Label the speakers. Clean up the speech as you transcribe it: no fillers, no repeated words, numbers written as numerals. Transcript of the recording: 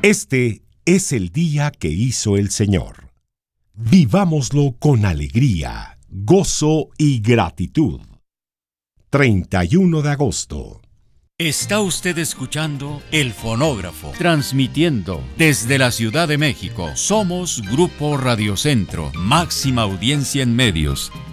Speaker 1: Este es el día que hizo el Señor. Vivámoslo con alegría, gozo y gratitud. 31 de agosto.
Speaker 2: Está usted escuchando El Fonógrafo, transmitiendo desde la Ciudad de México. Somos Grupo Radio Centro, máxima audiencia en medios.